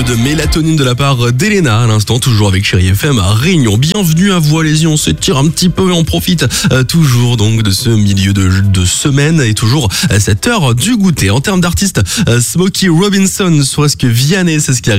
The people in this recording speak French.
de mélatonine de la part d'Elena à l'instant, toujours avec Chérie FM à Réunion. Bienvenue à vous, allez-y, on s'étire un petit peu et on profite toujours donc de ce milieu de semaine et toujours à cette heure du goûter. En termes d'artistes, Smokey Robinson, soit ce que Vianney, c'est ce qui arrive.